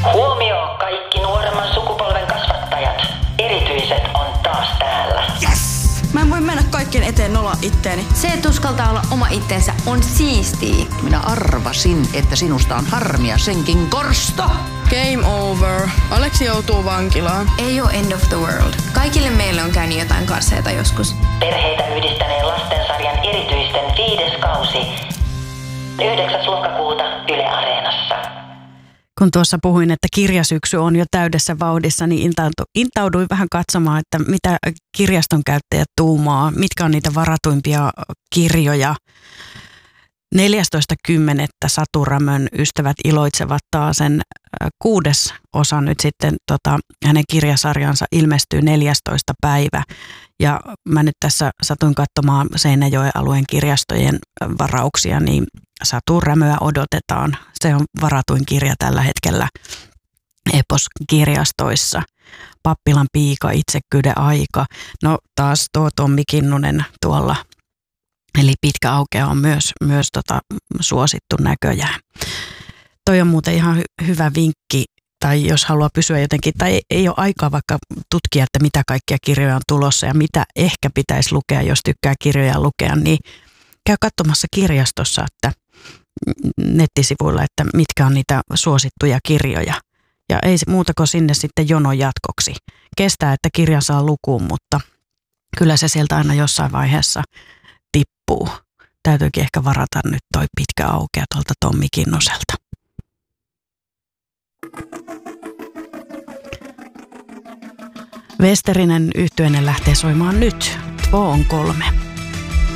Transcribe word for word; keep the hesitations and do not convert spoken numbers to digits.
Huomio kaikki nuoremman sukupolven kasvattajat. Erityiset on taas täällä. Yes! Mä en voi mennä kaikkien eteen nolla itteeni. Se, että uskaltaa olla oma itsensä, on siistiä. Minä arvasin, että sinusta on harmia senkin korsto. Game over. Aleksi joutuu vankilaan. Ei oo end of the world. Kaikille meille on käynyt jotain karseita joskus. Perheitä yhdistäneen lastensarjan erityisten viides kausi. yhdeksäs lokakuuta Yle Areenassa. Kun tuossa puhuin, että kirjasyksy on jo täydessä vauhdissa, niin intauduin vähän katsomaan, että mitä kirjaston käyttäjät tuumaa, mitkä on niitä varatuimpia kirjoja. neljästoista kymmenettä Satu Rämön ystävät iloitsevat taas sen kuudes osa nyt sitten, tota, hänen kirjasarjansa ilmestyy neljästoista päivä. Ja mä nyt tässä satuin katsomaan Seinäjoen alueen kirjastojen varauksia, niin Satu Rämöä odotetaan. Se on varatuin kirja tällä hetkellä Epos-kirjastoissa. Pappilan piika, itsekkyyden aika. No taas tuo Tommi Kinnunen tuolla. Eli Pitkä aukea on myös, myös tota, suosittu näköjään. Toi on muuten ihan hy- hyvä vinkki, tai jos haluaa pysyä jotenkin, tai ei, ei ole aikaa vaikka tutkia, että mitä kaikkia kirjoja on tulossa ja mitä ehkä pitäisi lukea, jos tykkää kirjoja lukea, niin käy katsomassa kirjastossa, että nettisivuilla, että mitkä on niitä suosittuja kirjoja. Ja ei muuta kuin sinne sitten jono jatkoksi. Kestää, että kirja saa lukuun, mutta kyllä se sieltä aina jossain vaiheessa tippuu. Täytyykin ehkä varata nyt toi Pitkä aukea tuolta Tommi Kinnuselta. Westerinen yhtyeinen lähtee soimaan nyt. Två on kolme.